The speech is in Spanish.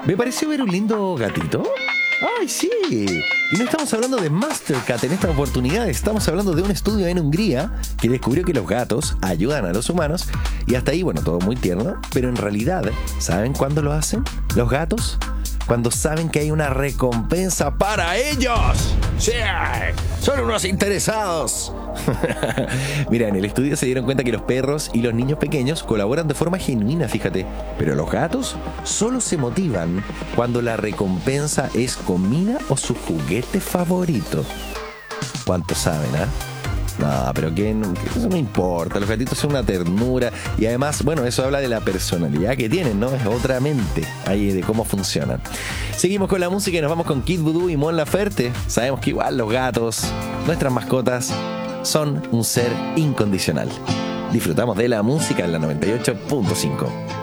Me pareció ver un lindo gatito. ¡Ay, sí! Y no estamos hablando de Mastercat en esta oportunidad, estamos hablando de un estudio en Hungría que descubrió que los gatos ayudan a los humanos. Y hasta ahí, bueno, todo muy tierno, pero en realidad, ¿saben cuándo lo hacen? Los gatos, cuando saben que hay una recompensa para ellos. ¡Sí! ¡Son unos interesados! Mira, en el estudio se dieron cuenta que los perros y los niños pequeños colaboran de forma genuina, fíjate. Pero los gatos solo se motivan cuando la recompensa es comida o su juguete favorito. ¿Cuántos saben, ah? No, pero que eso no importa. Los gatitos son una ternura. Y además, bueno, eso habla de la personalidad que tienen, ¿no? Es otra mente ahí de cómo funcionan. Seguimos con la música y nos vamos con Kid Voodoo y Mon Laferte. Sabemos que igual los gatos, nuestras mascotas, son un ser incondicional. Disfrutamos de la música en la 98.5.